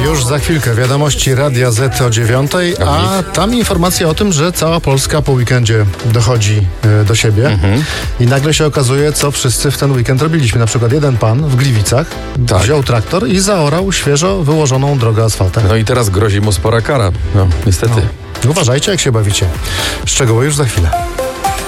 Już za chwilkę wiadomości Radia Z o 9:00, a tam informacja o tym, że cała Polska po weekendzie dochodzi do siebie i nagle się okazuje, co wszyscy w ten weekend robiliśmy. Na przykład jeden pan w Gliwicach wziął traktor i zaorał świeżo wyłożoną drogę asfaltem. No i teraz grozi mu spora kara. No, niestety. Uważajcie, jak się bawicie. Szczegóły już za chwilę.